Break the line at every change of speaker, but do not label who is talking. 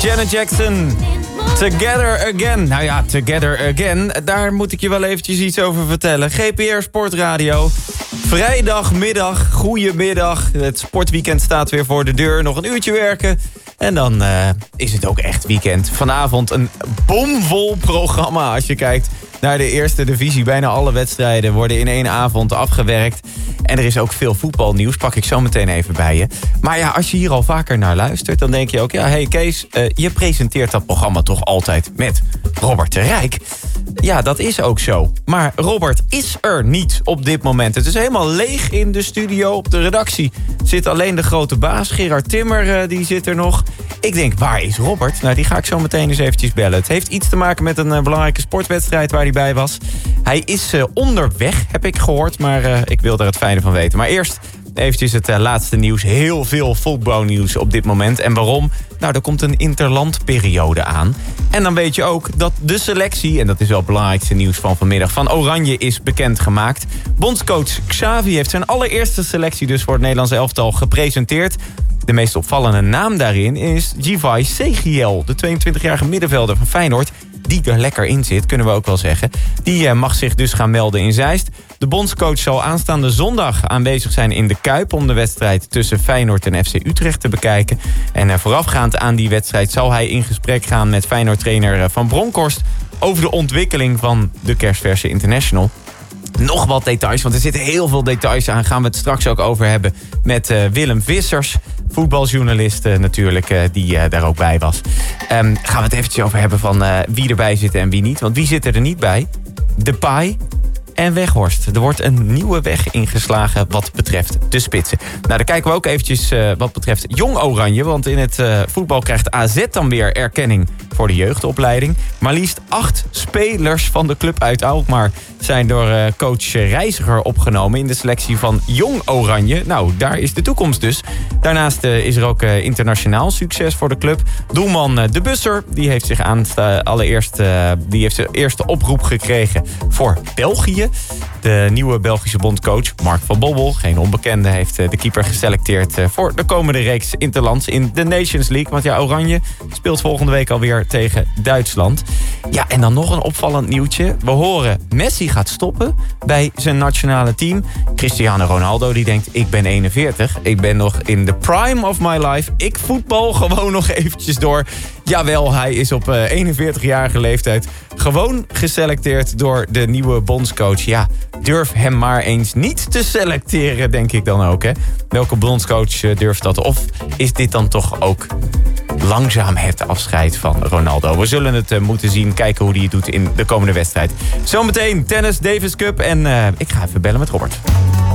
Janet Jackson. Together Again. Nou ja, Together Again. Daar moet ik je wel eventjes iets over vertellen. GPR Sportradio. Vrijdagmiddag, goedemiddag. Het sportweekend staat weer voor de deur. Nog een uurtje werken. En dan is het ook echt weekend. Vanavond een bomvol programma als je kijkt naar de eerste divisie. Bijna alle wedstrijden worden in één avond afgewerkt. En er is ook veel voetbalnieuws, pak ik zo meteen even bij je. Maar ja, als je hier al vaker naar luistert, dan denk je ook... ja, hey Kees, je presenteert dat programma toch altijd met Robert de Rijk? Ja, dat is ook zo. Maar Robert is er niet op dit moment. Het is helemaal leeg in de studio. Op de redactie zit alleen de grote baas, Gerard Timmer, die zit er nog. Ik denk, waar is Robert? Nou, die ga ik zo meteen eens eventjes bellen. Het heeft iets te maken met een belangrijke sportwedstrijd waar hij bij was. Hij is onderweg, heb ik gehoord, maar ik wil er het fijne van weten. Maar eerst eventjes het laatste nieuws. Heel veel voetbalnieuws op dit moment. En waarom? Nou, er komt een interlandperiode aan. En dan weet je ook dat de selectie, en dat is wel het belangrijkste nieuws van vanmiddag, van Oranje is bekendgemaakt. Bondscoach Xavi heeft zijn allereerste selectie dus voor het Nederlandse elftal gepresenteerd. De meest opvallende naam daarin is Givay Segiel, de 22-jarige middenvelder van Feyenoord, die er lekker in zit, kunnen we ook wel zeggen. Die mag zich dus gaan melden in Zeist. De bondscoach zal aanstaande zondag aanwezig zijn in de Kuip om de wedstrijd tussen Feyenoord en FC Utrecht te bekijken. En voorafgaand aan die wedstrijd zal hij in gesprek gaan met Feyenoord-trainer Van Bronckhorst over de ontwikkeling van de kerstverse international. Nog wat details, want er zitten heel veel details aan. Gaan we het straks ook over hebben met Willem Vissers, voetbaljournalist natuurlijk, die daar ook bij was. Gaan we het eventjes over hebben van wie erbij zit en wie niet. Want wie zit er niet bij? Depay en Weghorst. Er wordt een nieuwe weg ingeslagen wat betreft de spitsen. Nou, dan kijken we ook eventjes wat betreft Jong Oranje. Want in het voetbal krijgt AZ dan weer erkenning voor de jeugdopleiding. Maar liefst 8 spelers van de club uit Alkmaar zijn door coach Reiziger opgenomen in de selectie van Jong Oranje. Nou, daar is de toekomst dus. Daarnaast is er ook internationaal succes voor de club. Doelman De Busser, die heeft zich die heeft zijn eerste oproep gekregen voor België. De nieuwe Belgische bondscoach Mark van Bommel, geen onbekende, heeft de keeper geselecteerd voor de komende reeks interlands in de Nations League. Want ja, Oranje speelt volgende week alweer tegen Duitsland. Ja, en dan nog een opvallend nieuwtje. We horen Messi gaat stoppen bij zijn nationale team. Cristiano Ronaldo die denkt, ik ben 41. Ik ben nog in the prime of my life. Ik voetbal gewoon nog eventjes door. Jawel, hij is op 41-jarige leeftijd gewoon geselecteerd door de nieuwe bondscoach. Ja, durf hem maar eens niet te selecteren, denk ik dan ook. Hè? Welke bondscoach durft dat? Of is dit dan toch ook langzaam het afscheid van Ronaldo? We zullen het moeten zien, kijken hoe hij het doet in de komende wedstrijd. Zometeen tennis, Davis Cup en ik ga even bellen met Robert.